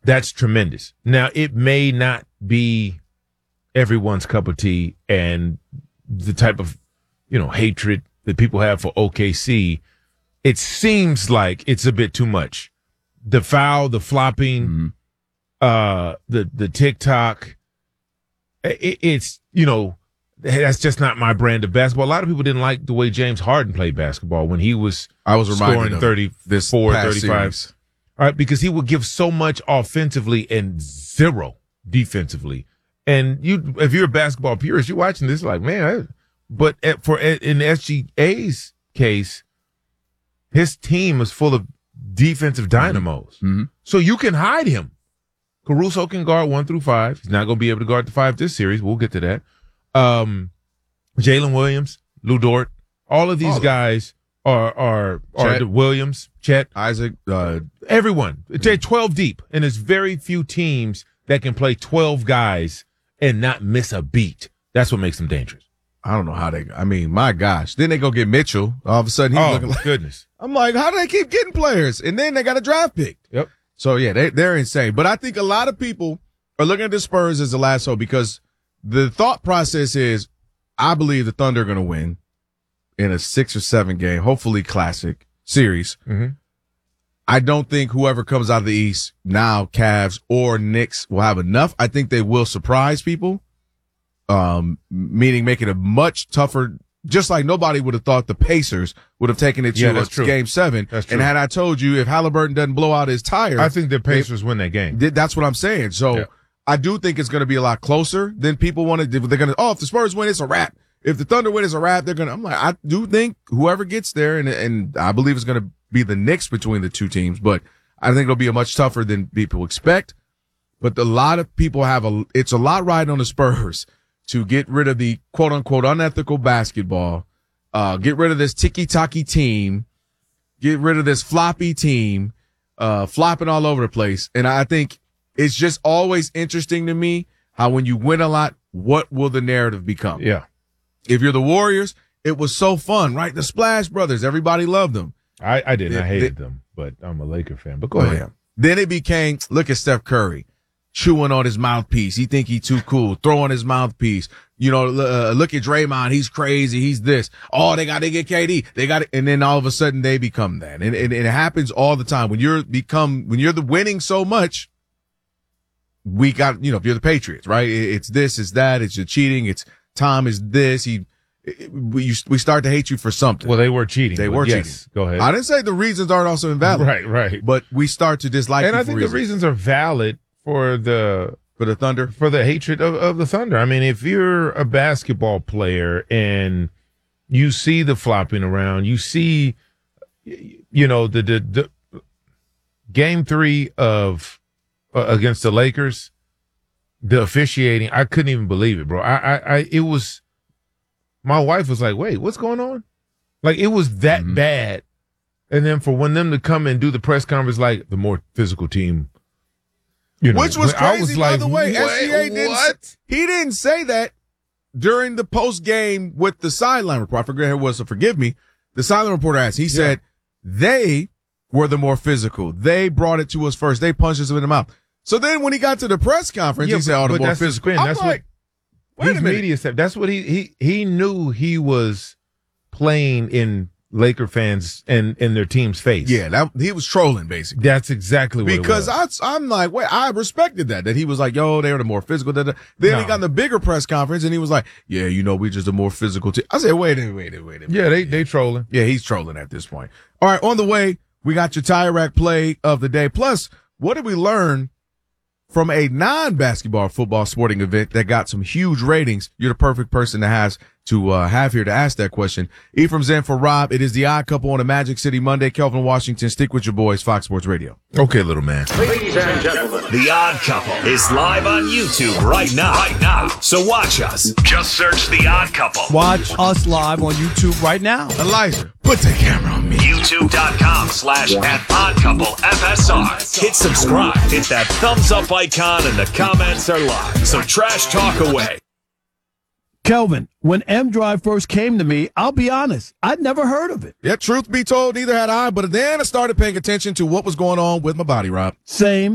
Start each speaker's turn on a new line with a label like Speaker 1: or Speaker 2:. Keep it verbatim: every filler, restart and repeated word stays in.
Speaker 1: that's tremendous. Now, it may not be everyone's cup of tea and the type of, you know, hatred that people have for O K C. It seems like it's a bit too much. The foul, the flopping, mm-hmm. uh, the the TikTok. It, it's, you know, that's just not my brand of basketball. A lot of people didn't like the way James Harden played basketball when he was,
Speaker 2: I was
Speaker 1: scoring thirty-four, thirty-five.
Speaker 2: Series.
Speaker 1: All right, because he would give so much offensively and zero defensively. And you, if you're a basketball purist, you're watching this like, man. I, but at, for in S G A's case, his team is full of defensive dynamos,
Speaker 2: mm-hmm.
Speaker 1: so you can hide him. Caruso can guard one through five. He's not going to be able to guard the five this series. We'll get to that. Um, Jalen Williams, Lou Dort, all of these all guys are are are
Speaker 2: Chet.
Speaker 1: the Williams, Chet,
Speaker 2: Isaac, uh,
Speaker 1: everyone. They're twelve deep, and there's very few teams that can play twelve guys and not miss a beat. That's what makes them dangerous.
Speaker 2: I don't know how they. I mean, my gosh. Then they go get Mitchell. All of a sudden, he's
Speaker 1: oh,
Speaker 2: looking like
Speaker 1: goodness.
Speaker 2: I'm like, how do they keep getting players? And then they got a draft pick.
Speaker 1: Yep.
Speaker 2: So yeah, they they're insane. But I think a lot of people are looking at the Spurs as the last hope because the thought process is, I believe the Thunder are going to win in a six or seven game, hopefully classic series.
Speaker 1: Mm-hmm.
Speaker 2: I don't think whoever comes out of the East now, Cavs or Knicks, will have enough. I think they will surprise people. Um, meaning make it a much tougher, just like nobody would have thought the Pacers would have taken it to
Speaker 1: yeah,
Speaker 2: a
Speaker 1: true.
Speaker 2: game seven.
Speaker 1: That's true.
Speaker 2: And had I told you if Halliburton doesn't blow out his tires,
Speaker 1: I think the Pacers
Speaker 2: they,
Speaker 1: win that game.
Speaker 2: That's what I'm saying. So
Speaker 1: yeah.
Speaker 2: I do think it's going to be a lot closer than people want to. They're going to, oh, if the Spurs win, it's a wrap. If the Thunder win, it's a wrap. They're going to, I'm like, I do think whoever gets there, and and I believe it's going to be the Knicks between the two teams, but I think it'll be a much tougher than people expect. But a lot of people have a, it's a lot riding on the Spurs to get rid of the quote unquote unethical basketball, uh, get rid of this ticky-tacky team, get rid of this floppy team, uh, flopping all over the place. And I think it's just always interesting to me how when you win a lot, what will the narrative become?
Speaker 1: Yeah.
Speaker 2: If you're the Warriors, it was so fun, right? The Splash Brothers, everybody loved them.
Speaker 1: I, I didn't.
Speaker 2: They,
Speaker 1: I hated
Speaker 2: they,
Speaker 1: them, but I'm a Laker fan. But go
Speaker 2: oh,
Speaker 1: ahead.
Speaker 2: Yeah. Then it became, look at Steph Curry. Chewing on his mouthpiece. He think he too cool. Throwing his mouthpiece. You know, uh, look at Draymond. He's crazy. He's this. Oh, they got to get K D. They got it. And then all of a sudden they become that. And, and, and it happens all the time. When you're become, when you're the winning so much, we got, you know, if you're the Patriots, right? It's this, it's that, it's the cheating. It's Tom is this. He, we, we start to hate you for something.
Speaker 1: Well, they were cheating.
Speaker 2: They were
Speaker 1: yes,
Speaker 2: cheating.
Speaker 1: Go ahead.
Speaker 2: I didn't say the reasons aren't also invalid.
Speaker 1: Right, right.
Speaker 2: But we start to dislike
Speaker 1: and
Speaker 2: you
Speaker 1: I
Speaker 2: for
Speaker 1: think
Speaker 2: reasons.
Speaker 1: the reasons are valid. For the
Speaker 2: for the Thunder,
Speaker 1: for the hatred of, of the Thunder. I mean, if you're a basketball player and you see the flopping around, you see, you know, the the, the game three of uh, against the Lakers, the officiating, I couldn't even believe it, bro. I, I, I it was. My wife was like, "Wait, what's going on?" Like it was that mm-hmm. bad, and then for when them to come and do the press conference, like the more physical team. You know,
Speaker 2: which was crazy, was
Speaker 1: like,
Speaker 2: by the way.
Speaker 1: what?
Speaker 2: S G A didn't,
Speaker 1: what?
Speaker 2: He didn't say that during the post game with the sideline report. I forget who it was, so forgive me. The sideline reporter asked. He yeah. said they were the more physical. They brought it to us first. They punched us in the mouth. So then when he got to the press conference, yeah, he said, "Oh, the more
Speaker 1: that's
Speaker 2: physical."
Speaker 1: The
Speaker 2: I'm
Speaker 1: that's
Speaker 2: like,
Speaker 1: what,
Speaker 2: wait a minute.
Speaker 1: Media stuff. That's what he he he knew he was playing in Laker fans and in their team's face.
Speaker 2: Yeah, that he was trolling basically.
Speaker 1: That's exactly what
Speaker 2: because
Speaker 1: it was.
Speaker 2: I, I'm like, wait, I respected that that he was like, yo, they were the more physical. Da, da. Then
Speaker 1: no.
Speaker 2: he got in the bigger press conference and he was like, yeah, you know, we just a more physical team. I said, wait a minute, wait a minute, wait a minute.
Speaker 1: Yeah, they they trolling.
Speaker 2: Yeah, he's trolling at this point. All right, on the way, we got your tire rack play of the day. Plus, what did we learn from a non-basketball football sporting event that got some huge ratings? You're the perfect person to have to uh, have here to ask that question. Ephraim's in for Rob. It is the Odd Couple on a Magic City Monday. Kelvin Washington, stick with your boys, Fox Sports Radio.
Speaker 1: Okay, little man.
Speaker 3: Ladies and gentlemen, The Odd Couple is live on YouTube right now. Right now. So watch us. Just search The Odd Couple.
Speaker 4: Watch us live on YouTube right now.
Speaker 2: Elijah, put the camera on me.
Speaker 3: YouTube.com slash at Odd Couple F S R. Hit subscribe. Hit that thumbs up icon and the comments are live. So trash talk away.
Speaker 4: Kelvin, when M-Drive first came to me, I'll be honest, I'd never heard of it.
Speaker 2: Yeah, truth be told, neither had I, but then I started paying attention to what was going on with my body, Rob.
Speaker 4: Same.